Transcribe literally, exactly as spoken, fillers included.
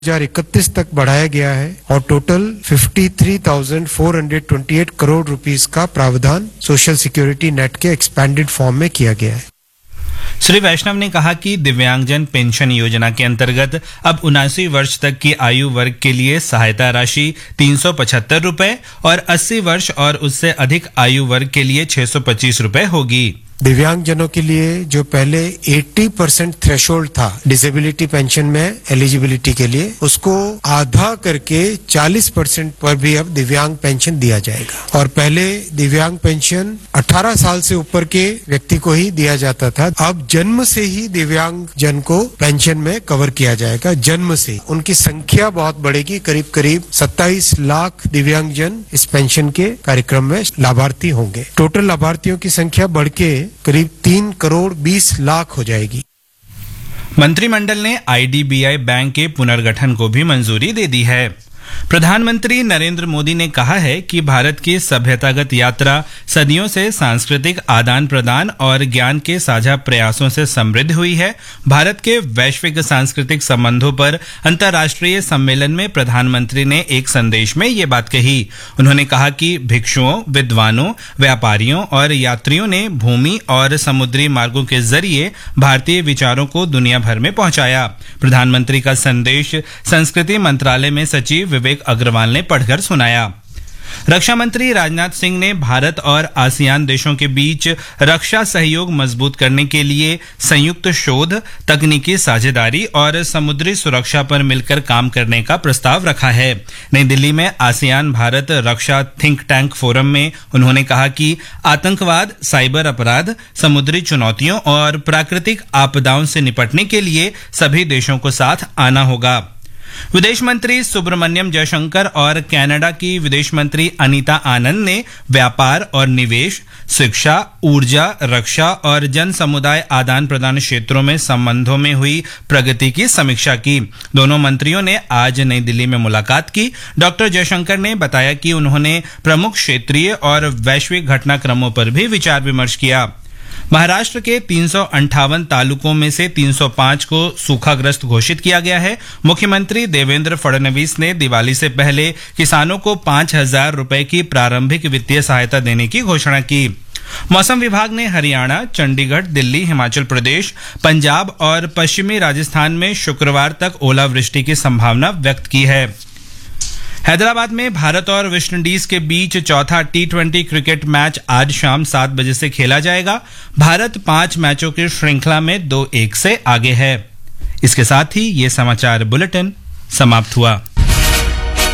दो हज़ार इकतीस तक बढ़ाया गया है और टोटल तिरेपन हज़ार चार सौ अट्ठाईस करोड़ रुपीस का प्रावधान सोशल सिक्योरिटी नेट के एक्सपैंडेड फॉर्म में किया गया है। श्री वैष्णव ने कहा कि दिव्यांगजन पेंशन योजना के अंतर्गत अब उनासी वर्ष तक की आयु वर्ग के लिए सहायता राशि तीन सौ पचहत्तर रुपए और अस्सी वर्ष और उससे अधिक आयु वर्ग के लिए छह सौ पच्चीस रुपए होगी। दिव्यांगजनों के लिए जो पहले अस्सी परसेंट थ्रेशोल्ड था डिसेबिलिटी पेंशन में एलिजिबिलिटी के लिए, उसको आधा करके चालीस परसेंट पर भी अब दिव्यांग पेंशन दिया जाएगा। और पहले दिव्यांग पेंशन अठारह साल से ऊपर के व्यक्ति को ही दिया जाता था, अब जन्म से ही दिव्यांग जन को पेंशन में कवर किया जाएगा। जन्म से उनकी संख्या बहुत बढ़ेगी, करीब करीब सत्ताईस लाख दिव्यांग जन इस पेंशन के कार्यक्रम में लाभार्थी होंगे। टोटल लाभार्थियों की संख्या बढ़ के करीब तीन करोड़ बीस लाख हो जाएगी। मंत्रिमंडल ने आईडीबीआई बैंक के पुनर्गठन को भी मंजूरी दे दी है। प्रधानमंत्री नरेंद्र मोदी ने कहा है कि भारत की सभ्यतागत यात्रा सदियों से सांस्कृतिक आदान प्रदान और ज्ञान के साझा प्रयासों से समृद्ध हुई है। भारत के वैश्विक सांस्कृतिक संबंधों पर अंतर्राष्ट्रीय सम्मेलन में प्रधानमंत्री ने एक संदेश में ये बात कही। उन्होंने कहा कि भिक्षुओं, विद्वानों, व्यापारियों और यात्रियों ने भूमि और समुद्री मार्गों के जरिए भारतीय विचारों को दुनिया भर में पहुंचाया। प्रधानमंत्री का संदेश संस्कृति मंत्रालय में सचिव विवेक अग्रवाल ने पढ़कर सुनाया। रक्षा मंत्री राजनाथ सिंह ने भारत और आसियान देशों के बीच रक्षा सहयोग मजबूत करने के लिए संयुक्त शोध, तकनीकी साझेदारी और समुद्री सुरक्षा पर मिलकर काम करने का प्रस्ताव रखा है। नई दिल्ली में आसियान भारत रक्षा थिंक टैंक फोरम में उन्होंने कहा कि आतंकवाद, साइबर अपराध, समुद्री चुनौतियों और प्राकृतिक आपदाओं से निपटने के लिए सभी देशों को साथ आना होगा। विदेश मंत्री सुब्रमण्यम जयशंकर और कनाडा की विदेश मंत्री अनीता आनंद ने व्यापार और निवेश, शिक्षा, ऊर्जा, रक्षा और जन समुदाय आदान प्रदान क्षेत्रों में संबंधों में हुई प्रगति की समीक्षा की। दोनों मंत्रियों ने आज नई दिल्ली में मुलाकात की। डॉक्टर जयशंकर ने बताया कि उन्होंने प्रमुख क्षेत्रीय और वैश्विक घटनाक्रमों पर भी विचार विमर्श किया। महाराष्ट्र के तीन सौ अंठावन तालुकों में से तीन सौ पाँच को सूखाग्रस्त घोषित किया गया है। मुख्यमंत्री देवेंद्र फडणवीस ने दिवाली से पहले किसानों को पांच हजार रुपए की प्रारंभिक वित्तीय सहायता देने की घोषणा की। मौसम विभाग ने हरियाणा, चंडीगढ़, दिल्ली, हिमाचल प्रदेश, पंजाब और पश्चिमी राजस्थान में शुक्रवार तक ओलावृष्टि की संभावना व्यक्त की है। हैदराबाद में भारत और वेस्टइंडीज के बीच चौथा टी ट्वेंटी क्रिकेट मैच आज शाम सात बजे से खेला जाएगा। भारत पांच मैचों की श्रृंखला में दो एक से आगे है। इसके साथ ही ये समाचार बुलेटिन समाप्त हुआ।